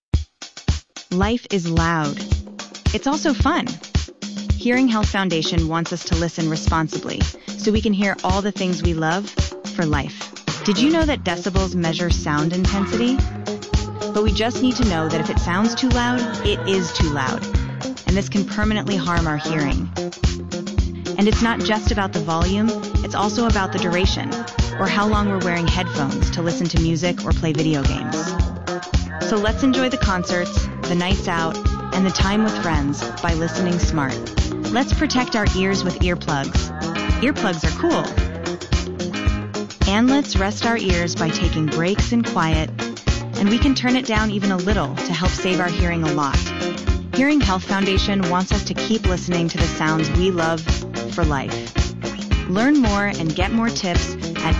Life is loud. It's also fun. Hearing Health Foundation wants us to listen responsibly so we can hear all the things we love for life. Did you know that decibels measure sound intensity? But we just need to know that if it sounds too loud, it is too loud. And this can permanently harm our hearing. And it's not just about the volume, it's also about the duration, or how long we're wearing headphones to listen to music or play video games. So let's enjoy the concerts, the nights out, and the time with friends by listening smart. Let's protect our ears with earplugs. Earplugs are cool. And let's rest our ears by taking breaks in quiet. And we can turn it down even a little to help save our hearing a lot. Hearing Health Foundation wants us to keep listening to the sounds we love for life. Learn more and get more tips at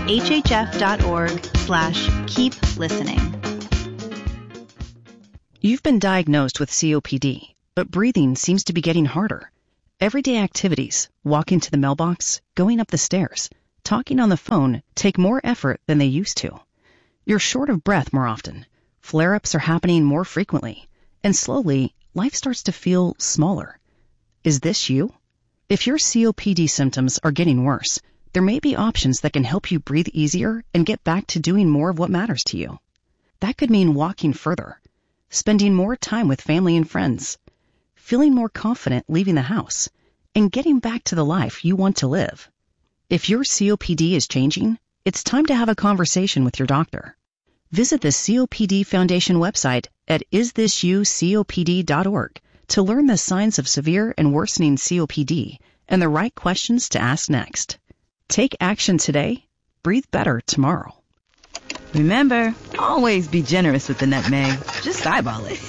hhf.org/keep listening. You've been diagnosed with COPD, but breathing seems to be getting harder. Everyday activities, walking to the mailbox, going up the stairs, talking on the phone take more effort than they used to. You're short of breath more often. Flare-ups are happening more frequently. And slowly, life starts to feel smaller. Is this you? If your COPD symptoms are getting worse, there may be options that can help you breathe easier and get back to doing more of what matters to you. That could mean walking further, spending more time with family and friends, feeling more confident leaving the house, and getting back to the life you want to live. If your COPD is changing, it's time to have a conversation with your doctor. Visit the COPD Foundation website at isthisyoucopd.org to learn the signs of severe and worsening COPD and the right questions to ask next. Take action today. Breathe better tomorrow. Remember, always be generous with the nutmeg. Just eyeball it.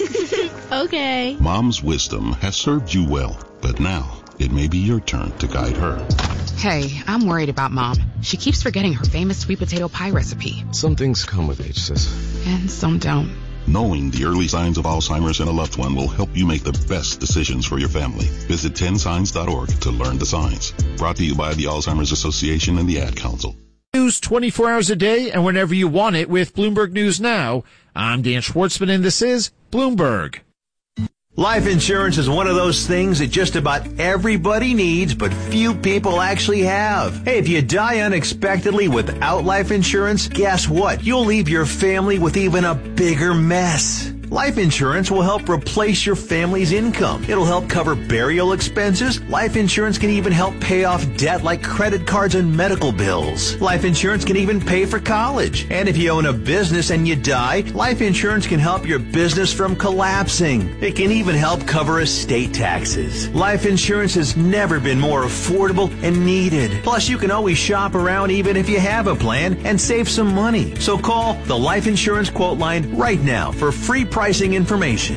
Okay. Mom's wisdom has served you well, but now it may be your turn to guide her. Hey, I'm worried about Mom. She keeps forgetting her famous sweet potato pie recipe. Some things come with age, sis. And some don't. Knowing the early signs of Alzheimer's in a loved one will help you make the best decisions for your family. Visit 10signs.org to learn the signs. Brought to you by the Alzheimer's Association and the Ad Council. News 24 hours a day and whenever you want it with Bloomberg News Now. I'm Dan Schwartzman and this is Bloomberg. Life insurance is one of those things that just about everybody needs, but few people actually have. Hey, if you die unexpectedly without life insurance, guess what? You'll leave your family with even a bigger mess. Life insurance will help replace your family's income. It'll help cover burial expenses. Life insurance can even help pay off debt like credit cards and medical bills. Life insurance can even pay for college. And if you own a business and you die, life insurance can help your business from collapsing. It can even help cover estate taxes. Life insurance has never been more affordable and needed. Plus, you can always shop around even if you have a plan and save some money. So call the Life Insurance Quote Line right now for free pricing information.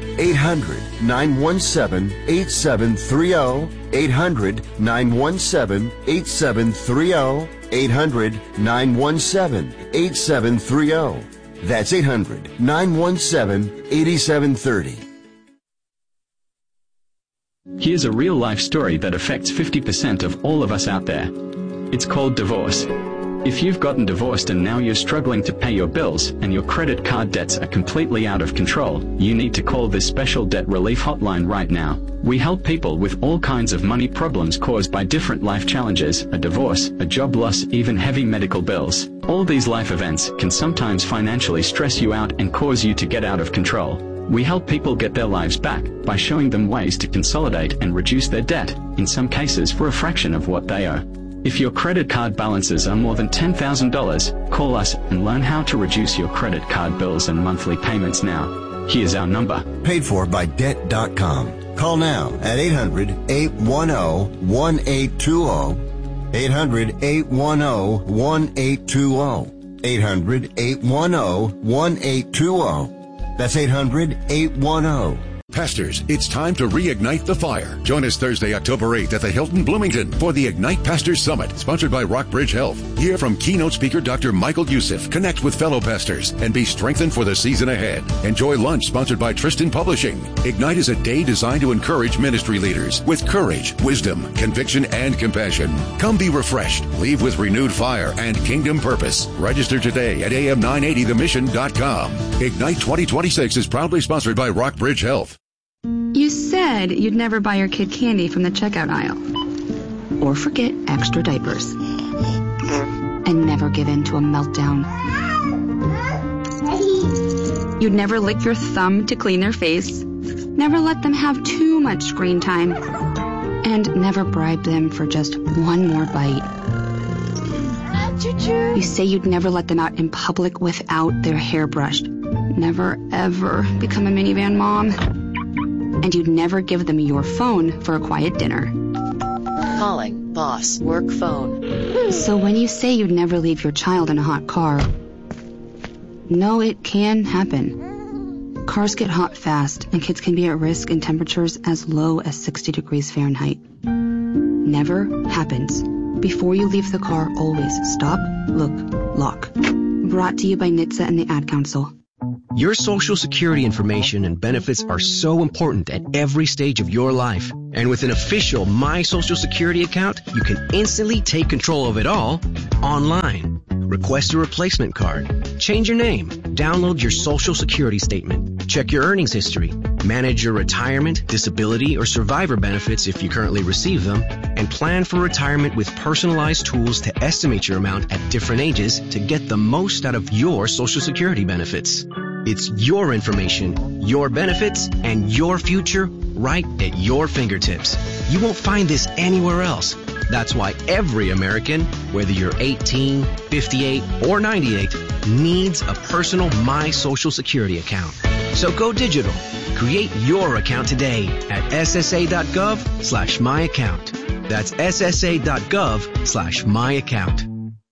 800-917-8730. 800-917-8730. 800-917-8730. That's 800-917-8730. Here's a real-life story that affects 50% of all of us out there. It's called divorce. If you've gotten divorced and now you're struggling to pay your bills and your credit card debts are completely out of control, you need to call this special debt relief hotline right now. We help people with all kinds of money problems caused by different life challenges, a divorce, a job loss, even heavy medical bills. All these life events can sometimes financially stress you out and cause you to get out of control. We help people get their lives back by showing them ways to consolidate and reduce their debt, in some cases for a fraction of what they owe. If your credit card balances are more than $10,000, call us and learn how to reduce your credit card bills and monthly payments now. Here's our number. Paid for by Debt.com. Call now at 800-810-1820. 800-810-1820. 800-810-1820. That's 800-810. Pastors, it's time to reignite the fire. Join us Thursday, October 8th at the Hilton Bloomington for the Ignite Pastors Summit, sponsored by Rockbridge Health. Hear from keynote speaker Dr. Michael Youssef, connect with fellow pastors, and be strengthened for the season ahead. Enjoy lunch sponsored by Tristan Publishing. Ignite is a day designed to encourage ministry leaders with courage, wisdom, conviction, and compassion. Come be refreshed, leave with renewed fire and kingdom purpose. Register today at am980themission.com. Ignite 2026 is proudly sponsored by Rockbridge Health. You said you'd never buy your kid candy from the checkout aisle. Or forget extra diapers. And never give in to a meltdown. You'd never lick your thumb to clean their face. Never let them have too much screen time. And never bribe them for just one more bite. You say you'd never let them out in public without their hair brushed. Never, ever become a minivan mom. And you'd never give them your phone for a quiet dinner. Calling Boss work phone. So when you say you'd never leave your child in a hot car, no, it can happen. Cars get hot fast, and kids can be at risk in temperatures as low as 60 degrees Fahrenheit. Never happens. Before you leave the car, always stop, look, lock. Brought to you by NHTSA and the Ad Council. Your Social Security information and benefits are so important at every stage of your life. And with an official My Social Security account, you can instantly take control of it all online. Request a replacement card, change your name, download your Social Security statement, check your earnings history, manage your retirement, disability, or survivor benefits if you currently receive them, and plan for retirement with personalized tools to estimate your amount at different ages to get the most out of your Social Security benefits. It's your information, your benefits, and your future right at your fingertips. You won't find this anywhere else. That's why every American, whether you're 18, 58, or 98, needs a personal My Social Security account. So go digital. Create your account today at ssa.gov/myaccount. That's ssa.gov/myaccount.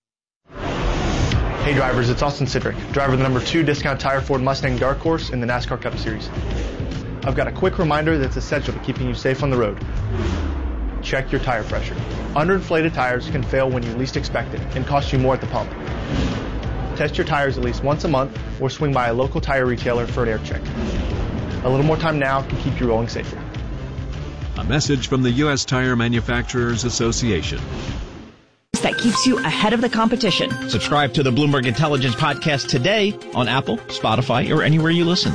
Hey drivers, it's Austin Sidrick, driver of the number 2 Discount Tire Ford Mustang Dark Horse in the NASCAR Cup Series. I've got a quick reminder that's essential to keeping you safe on the road. Check your tire pressure. Underinflated tires can fail when you least expect it and cost you more at the pump. Test your tires at least once a month or swing by a local tire retailer for an air check. A little more time now can keep you rolling safer. A message from the U.S. Tire Manufacturers Association. That keeps you ahead of the competition. Subscribe to the Bloomberg Intelligence Podcast today on Apple, Spotify, or anywhere you listen.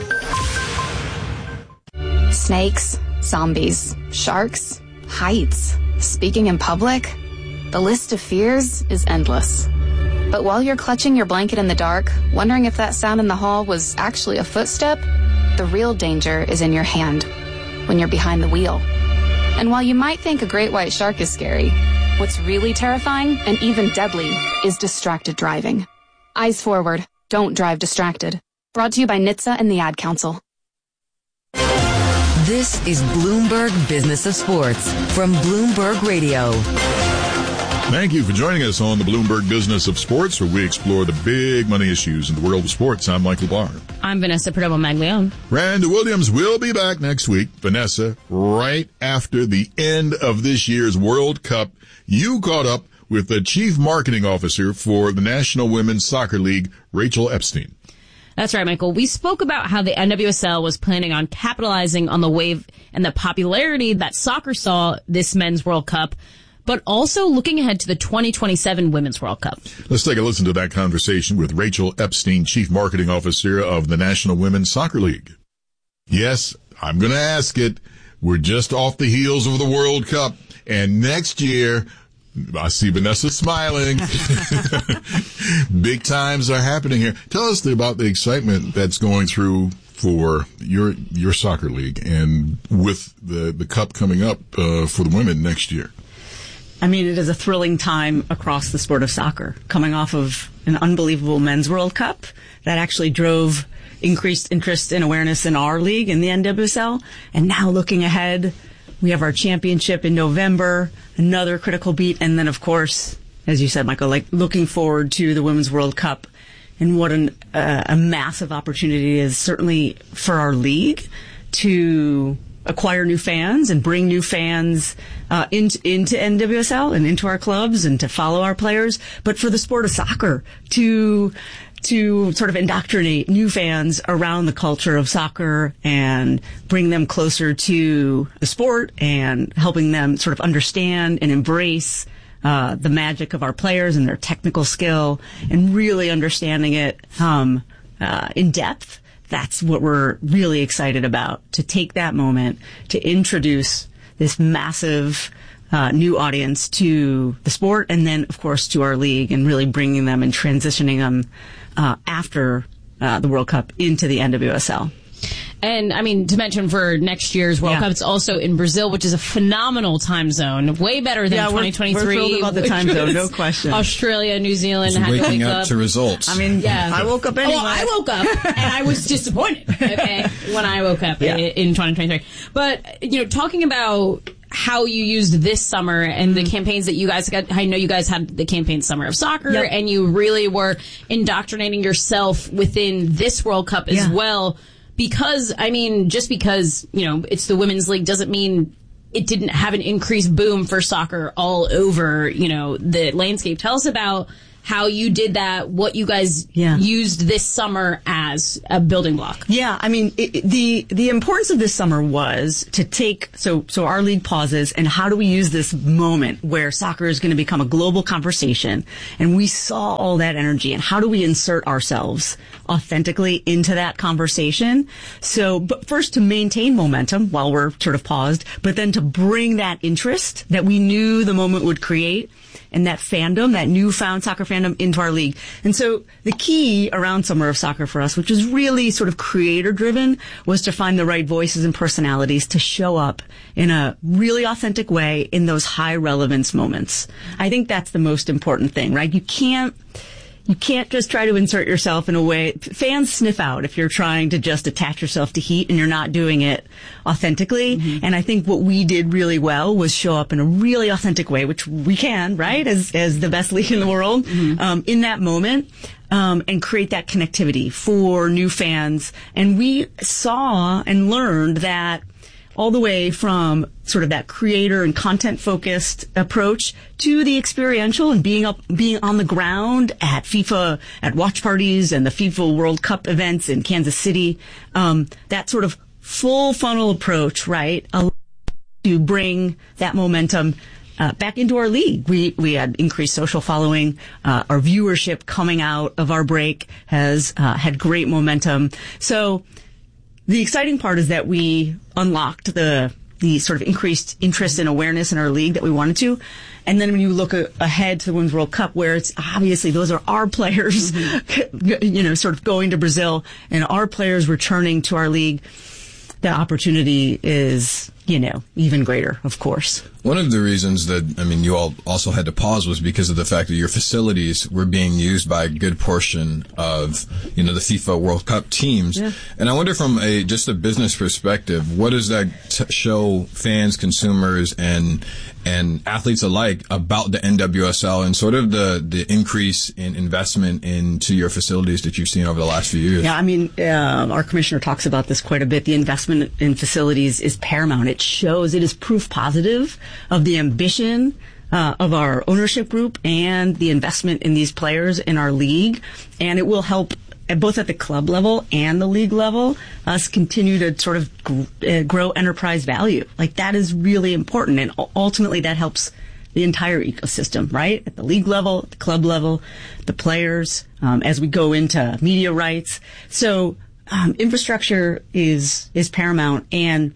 Snakes, zombies, sharks, heights, speaking in public. The list of fears is endless. But while you're clutching your blanket in the dark, wondering if that sound in the hall was actually a footstep, the real danger is in your hand, when you're behind the wheel. And while you might think a great white shark is scary, what's really terrifying and even deadly is distracted driving. Eyes forward. Don't drive distracted. Brought to you by NHTSA and the Ad Council. This is Bloomberg Business of Sports from Bloomberg Radio. Thank you for joining us on the Bloomberg Business of Sports, where we explore the big money issues in the world of sports. I'm Michael Barr. I'm Vanessa Perdomo-Maglione. Randa Williams will be back next week. Vanessa, right after the end of this year's World Cup, you caught up with the Chief Marketing Officer for the National Women's Soccer League, Rachel Epstein. That's right, Michael. We spoke about how the NWSL was planning on capitalizing on the wave and the popularity that soccer saw this men's World Cup, but also looking ahead to the 2027 Women's World Cup. Let's take a listen to that conversation with Rachel Epstein, Chief Marketing Officer of the National Women's Soccer League. Yes, I'm going to ask it. We're just off the heels of the World Cup, and next year, I see Vanessa smiling. Big times are happening here. Tell us about the excitement that's going through for your soccer league and with the cup coming up for the women next year. I mean, it is a thrilling time across the sport of soccer, coming off of an unbelievable men's World Cup that actually drove increased interest and awareness in our league, in the NWSL. And now looking ahead, we have our championship in November, another critical beat. And then, of course, as you said, Michael, like looking forward to the Women's World Cup and what a massive opportunity it is, certainly for our league to acquire new fans and bring new fans into NWSL and into our clubs and to follow our players, but for the sport of soccer to sort of indoctrinate new fans around the culture of soccer and bring them closer to the sport and helping them sort of understand and embrace the magic of our players and their technical skill and really understanding it in depth. That's what we're really excited about, to take that moment to introduce this massive new audience to the sport and then, of course, to our league and really bringing them and transitioning them after the World Cup into the NWSL. And, I mean, to mention for next year's World Cup, it's also in Brazil, which is a phenomenal time zone. Way better than 2023. We're thrilled about the time zone, no question. Australia, New Zealand had to waking wake up to results. I mean, yeah. I woke up anyway. Well, I woke up, and I was disappointed, okay, when I woke up in 2023. But, talking about how you used this summer and the campaigns that you guys got. I know you guys had the campaign Summer of Soccer, and you really were indoctrinating yourself within this World Cup as well. Because, I mean, just because, it's the Women's League doesn't mean it didn't have an increased boom for soccer all over, the landscape. Tell us about how you did that, what you guys used this summer as a building block. Yeah, I mean, the importance of this summer was to take, so our league pauses, and how do we use this moment where soccer is going to become a global conversation, and we saw all that energy, and how do we insert ourselves authentically into that conversation? So, but first to maintain momentum while we're sort of paused, but then to bring that interest that we knew the moment would create, and that fandom, that newfound soccer fandom, into our league. And so the key around Summer of Soccer for us, which is really sort of creator driven, was to find the right voices and personalities to show up in a really authentic way in those high relevance moments. I think that's the most important thing, right? You can't just try to insert yourself in a way. Fans sniff out if you're trying to just attach yourself to heat and you're not doing it authentically. And I think what we did really well was show up in a really authentic way, which we can, right, as the best league in the world, in that moment, and create that connectivity for new fans. And we saw and learned that all the way from sort of that creator and content focused approach to the experiential and being on the ground at FIFA, at watch parties and the FIFA World Cup events in Kansas City, that sort of full funnel approach, right, to bring that momentum back into our league. We had increased social following. Our viewership coming out of our break has had great momentum. So the exciting part is that we unlocked the sort of increased interest and awareness in our league that we wanted to. And then when you look ahead to the Women's World Cup, where it's obviously those are our players, sort of going to Brazil and our players returning to our league, the opportunity is, even greater, of course. One of the reasons that, you all also had to pause was because of the fact that your facilities were being used by a good portion of, the FIFA World Cup teams. Yeah. And I wonder from just a business perspective, what does that show fans, consumers, and athletes alike about the NWSL and sort of the increase in investment into your facilities that you've seen over the last few years? Yeah, our commissioner talks about this quite a bit. The investment in facilities is paramount. It is proof positive of the ambition of our ownership group and the investment in these players in our league. And it will help both at the club level and the league level us continue to sort of grow enterprise value. Like, that is really important. And ultimately that helps the entire ecosystem, right? At the league level, at the club level, the players, as we go into media rights. So infrastructure is paramount. And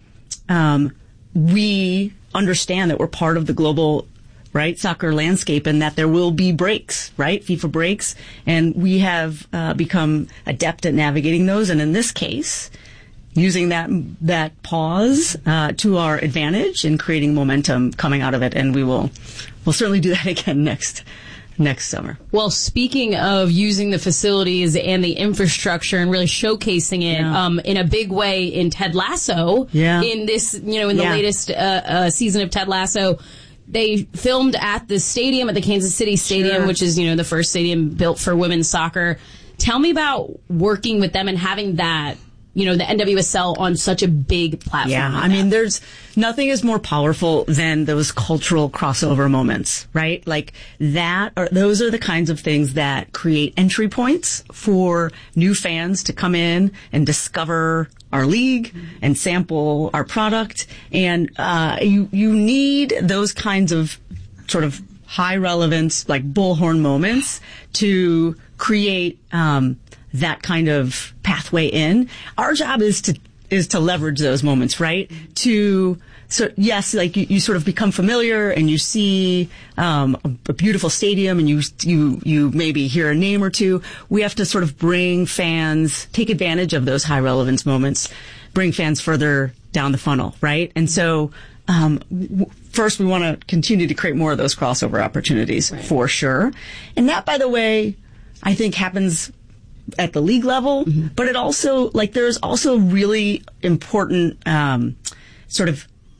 we understand that we're part of the global, right, soccer landscape, and that there will be breaks, right, FIFA breaks, and we have become adept at navigating those. And in this case, using that pause to our advantage and creating momentum coming out of it, and we'll certainly do that again next summer. Well, speaking of using the facilities and the infrastructure and really showcasing it in a big way in Ted Lasso, in this, in the latest season of Ted Lasso, they filmed at the stadium, at the Kansas City Stadium, which is, the first stadium built for women's soccer. Tell me about working with them and having that, the NWSL on such a big platform. Yeah, there's nothing is more powerful than those cultural crossover moments, right? Like those are the kinds of things that create entry points for new fans to come in and discover our league and sample our product. And you need those kinds of sort of high relevance, like bullhorn moments to create that kind of pathway in. Our job is to leverage those moments, right? Yes, like you sort of become familiar and you see a beautiful stadium and you maybe hear a name or two. We have to sort of bring fans, take advantage of those high relevance moments, bring fans further down the funnel, right? And so first we want to continue to create more of those crossover opportunities, for sure. And that, by the way, I think happens at the league level, but it also, there's also really important sort of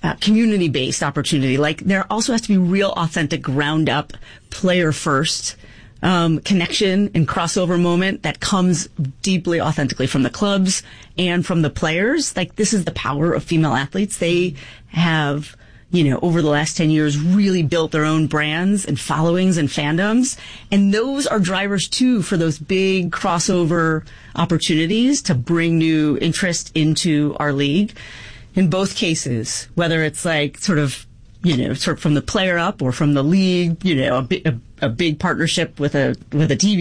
community-based opportunity. Like, there also has to be real, authentic, ground-up, player-first connection and crossover moment that comes deeply, authentically from the clubs and from the players. Like, this is the power of female athletes. They have, over the last 10 years, really built their own brands and followings and fandoms. And those are drivers, too, for those big crossover opportunities to bring new interest into our league. In both cases, whether it's like sort of from the player up or from the league, a big partnership with a TV